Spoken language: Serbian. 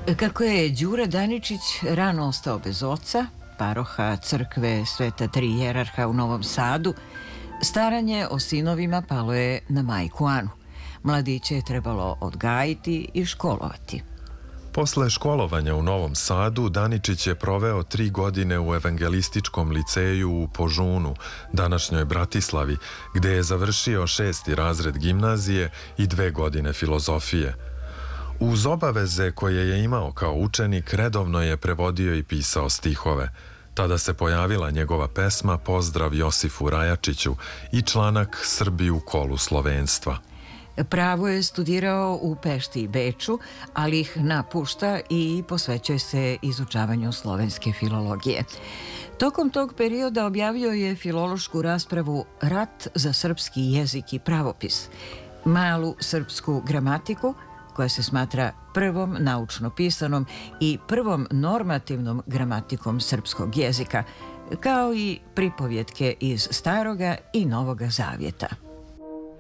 Kako je Đure Daničić rano ostao bez oca, paroha crkve Sveta Tri Jerarha u Novom Sadu, staranje o sinovima palo je na majku Anu. Mladiće je trebalo odgajiti i školovati. Posle školovanja u Novom Sadu, Daničić je proveo 3 godine u evangelističkom liceju u Požunu, današnjoj Bratislavi, gde je završio 6. razred gimnazije i 2 godine filozofije. Uz obaveze koje je imao kao učenik, redovno je prevodio i pisao stihove. Tada se pojavila njegova pesma Pozdrav Josifu Rajačiću i članak Srbi u kolu slovenstva. Pravo je studirao u Pešti i Beču, ali ih napušta i posvećuje se izučavanju slovenske filologije. Tokom tog perioda objavio je filološku raspravu Rat za srpski jezik i pravopis, malu srpsku gramatiku, koja se smatra prvom naučno pisanom i prvom normativnom gramatikom srpskog jezika, kao i pripovjetke iz Staroga i Novoga Zavjeta.